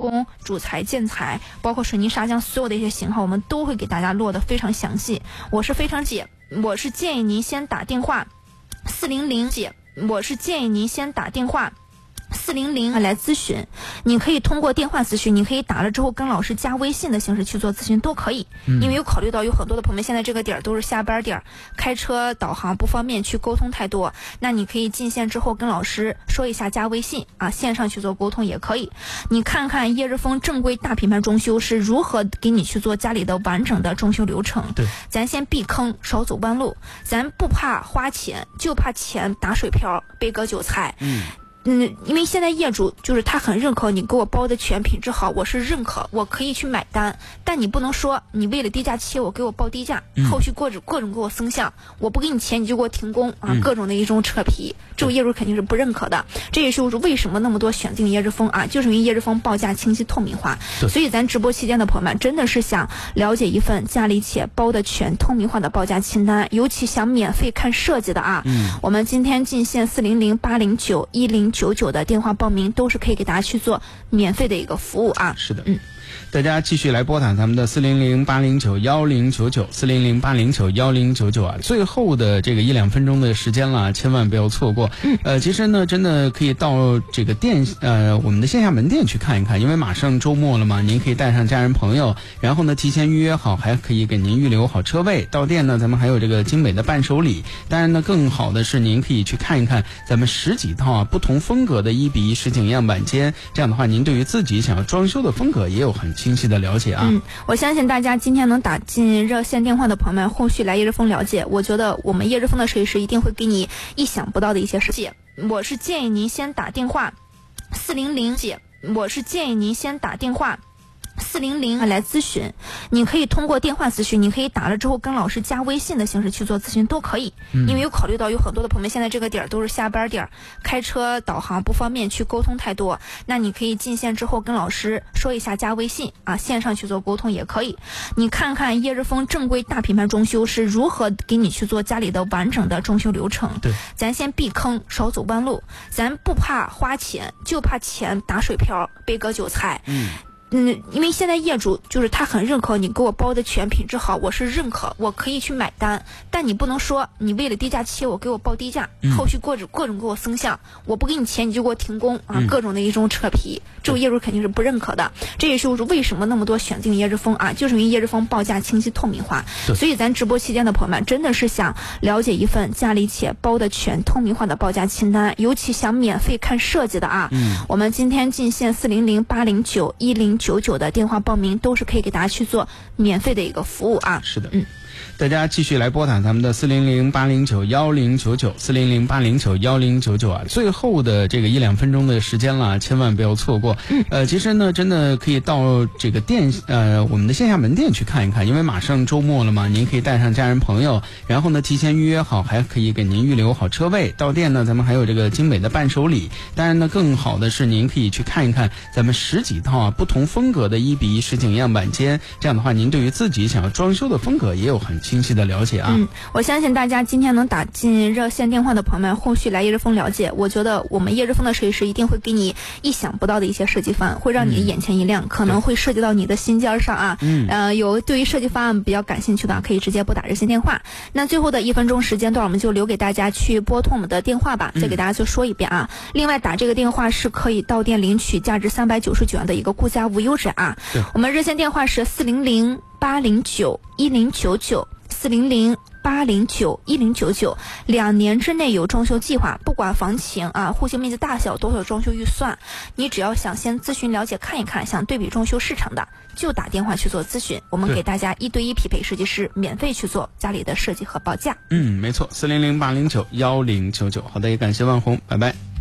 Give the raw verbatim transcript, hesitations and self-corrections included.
工、主材、建材，包括水泥砂浆所有的一些型号，我们都会给大家落得非常详细。我是非常解，我是建议您先打电话四零零解，我是建议您先打电话四零零来咨询。你可以通过电话咨询，你可以打了之后跟老师加微信的形式去做咨询都可以。嗯、因为有考虑到有很多的朋友们现在这个点儿都是下班点儿，开车导航不方便去沟通太多，那你可以进线之后跟老师说一下加微信啊，线上去做沟通也可以。你看看叶日丰正规大品牌装修是如何给你去做家里的完整的装修流程。 对， 咱先避坑，少走弯路，咱不怕花钱，就怕钱打水漂，被割韭菜。嗯。嗯，因为现在业主就是他很认可你给我包的全品质好，我是认可，我可以去买单，但你不能说你为了低价切我给我报低价，嗯、后续各种各种给我生相，我不给你钱你就给我停工啊，嗯、各种的一种扯皮，这种业主肯定是不认可的。这也就是为什么那么多选定叶日丰啊，就是因为叶日丰报价清晰透明化，所以咱直播期间的朋友们真的是想了解一份家里企业包的全透明化的报价清单，尤其想免费看设计的啊，嗯、我们今天进线四零零八零九一零九九的电话报名都是可以给大家去做免费的一个服务啊。 是的，嗯，大家继续来拨打咱们的四零零八零九幺零九九四零零八零九幺零九九啊，最后的这个一两分钟的时间了，千万不要错过。嗯，呃，其实呢，真的可以到这个店呃我们的线下门店去看一看，因为马上周末了嘛，您可以带上家人朋友，然后呢提前预约好，还可以给您预留好车位。到店呢，咱们还有这个精美的伴手礼。当然呢，更好的是您可以去看一看咱们十几套啊不同风格的一比一实景样板间，这样的话，您对于自己想要装修的风格也有很清晰的了解啊。 嗯，我相信大家今天能打进热线电话的朋友们，后续来叶日丰了解，我觉得我们叶日丰的设计师一定会给你意想不到的一些事情。我是建议您先打电话四零零解，我是建议您先打电话四零零来咨询。你可以通过电话咨询，你可以打了之后跟老师加微信的形式去做咨询都可以。嗯、因为有考虑到有很多的朋友们现在这个点儿都是下班点儿，开车导航不方便去沟通太多，那你可以进线之后跟老师说一下加微信啊，线上去做沟通也可以。你看看叶日丰正规大品牌装修是如何给你去做家里的完整的装修流程。 对， 咱先避坑，少走弯路，咱不怕花钱，就怕钱打水漂，被割韭菜。嗯。嗯，因为现在业主就是他很认可你给我包的全品质好，我是认可，我可以去买单，但你不能说你为了低价切我给我报低价，嗯、后续各种各种给我生相，我不给你钱你就给我停工啊，嗯、各种的一种扯皮，这种业主肯定是不认可的。这也就是为什么那么多选定叶日丰啊，就是因为叶日丰报价清晰透明化，所以咱直播期间的朋友们真的是想了解一份家里企业包的全透明化的报价清单，尤其想免费看设计的啊，嗯、我们今天进线四零零八零九一零九九的电话报名都是可以给大家去做免费的一个服务啊。 是的，嗯。大家继续来拨打咱们的四零零八零九幺零九九四零零八零九幺零九九啊，最后的这个一两分钟的时间了，千万不要错过。嗯，呃，其实呢，真的可以到这个店呃我们的线下门店去看一看，因为马上周末了嘛，您可以带上家人朋友，然后呢提前预约好，还可以给您预留好车位。到店呢，咱们还有这个精美的伴手礼。当然呢，更好的是您可以去看一看咱们十几套啊不同风格的一比一实景样板间，这样的话，您对于自己想要装修的风格也有很清晰的了解啊。 嗯，我相信大家今天能打进热线电话的朋友们，后续来叶日丰了解，我觉得我们叶日丰的设计师一定会给你意想不到的一些设计方案，会让你眼前一亮，嗯、可能会涉及到你的心尖上啊。嗯，呃，有对于设计方案比较感兴趣的，可以直接拨打热线电话。那最后的一分钟时间段，我们就留给大家去拨通我们的电话吧，再给大家再说一遍啊。嗯、另外打这个电话是可以到店领取价值三百九十九元的一个顾家无忧枕啊。对，我们热线电话是四零零八零九一零九九。四零零八零九一零九九，两年之内有装修计划，不管房型啊、户型面积大小，都会有装修预算。你只要想先咨询了解看一看，想对比装修市场的，就打电话去做咨询，我们给大家一对一匹配设计师，免费去做家里的设计和报价。 嗯，没错，四零零八零九幺零九九。好的，也感谢万红，拜拜。